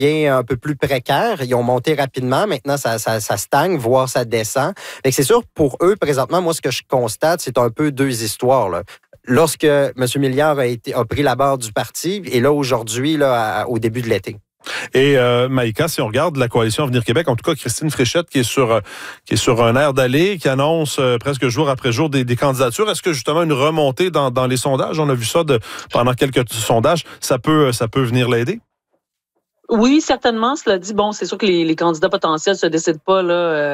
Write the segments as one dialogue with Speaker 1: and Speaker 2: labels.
Speaker 1: devient un peu plus précaire. Ils ont monté rapidement. Maintenant, ça stagne, voire ça descend. Fait que c'est sûr, pour eux, présentement, moi, ce que je constate, c'est un peu deux histoires, là. Lorsque M. Milliard a pris la barre du parti, et là, aujourd'hui, là, au début de l'été.
Speaker 2: Et Maïka, si on regarde la coalition Avenir Québec, en tout cas Christine Fréchette qui est sur un air d'aller, qui annonce presque jour après jour des candidatures. Est-ce que justement une remontée dans les sondages, on a vu ça pendant quelques sondages, ça peut venir l'aider?
Speaker 3: Oui, certainement. Cela dit, bon, c'est sûr que les candidats potentiels se décident pas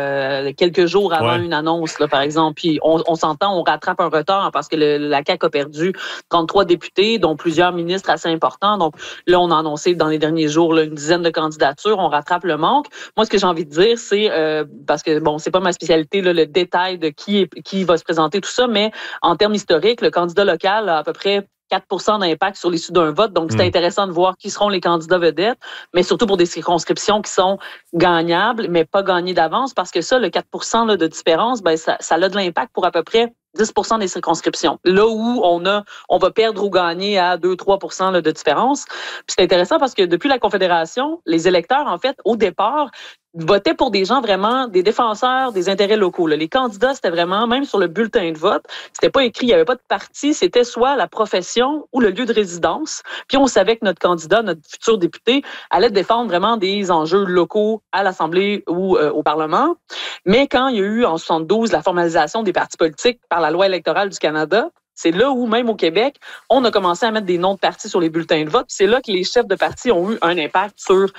Speaker 3: là quelques jours avant une annonce, là, par exemple. Puis on s'entend, on rattrape un retard parce que la CAQ a perdu 33 députés, dont plusieurs ministres assez importants. Donc là, on a annoncé dans les derniers jours là, une dizaine de candidatures. On rattrape le manque. Moi, ce que j'ai envie de dire, c'est parce que bon, c'est pas ma spécialité là, le détail de qui va se présenter tout ça, mais en termes historiques, le candidat local a à peu près 4% d'impact sur l'issue d'un vote. Donc, c'est intéressant de voir qui seront les candidats vedettes, mais surtout pour des circonscriptions qui sont gagnables, mais pas gagnées d'avance, parce que ça, le 4% là, de différence, ben ça a de l'impact pour à peu près 10% des circonscriptions. Là où on va perdre ou gagner à 2-3% là, de différence. Puis c'est intéressant parce que depuis la Confédération, les électeurs, en fait, au départ, votaient pour des gens vraiment, des défenseurs des intérêts locaux. Là. Les candidats, c'était vraiment, même sur le bulletin de vote, c'était pas écrit, il n'y avait pas de parti, c'était soit la profession ou le lieu de résidence. Puis on savait que notre candidat, notre futur député, allait défendre vraiment des enjeux locaux à l'Assemblée ou au Parlement. Mais quand il y a eu en 72 la formalisation des partis politiques par la loi électorale du Canada, c'est là où, même au Québec, on a commencé à mettre des noms de partis sur les bulletins de vote. C'est là que les chefs de partis ont eu un impact sur,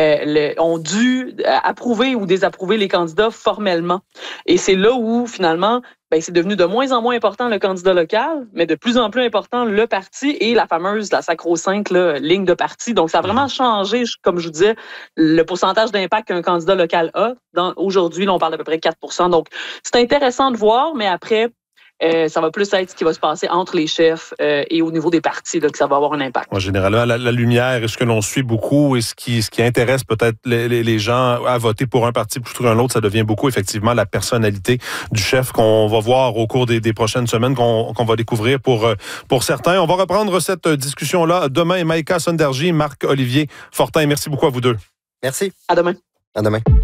Speaker 3: ont dû approuver ou désapprouver les candidats formellement. Et c'est là où, finalement, ben, c'est devenu de moins en moins important le candidat local, mais de plus en plus important le parti et la sacro-sainte ligne de parti. Donc, ça a vraiment changé, comme je vous disais, le pourcentage d'impact qu'un candidat local a. Aujourd'hui, là, on parle d'à peu près 4%. Donc, c'est intéressant de voir, mais après, ça va plus être ce qui va se passer entre les chefs et au niveau des partis là, que ça va avoir un impact.
Speaker 2: Ouais, généralement, la lumière est ce que l'on suit beaucoup et ce qui intéresse peut-être les gens à voter pour un parti plutôt qu'un autre, ça devient beaucoup effectivement la personnalité du chef qu'on va voir au cours des prochaines semaines, qu'on va découvrir pour certains. On va reprendre cette discussion-là demain. Maïka Sonderji, Marc-Olivier Fortin, merci beaucoup à vous deux.
Speaker 1: Merci.
Speaker 3: À demain.
Speaker 1: À demain.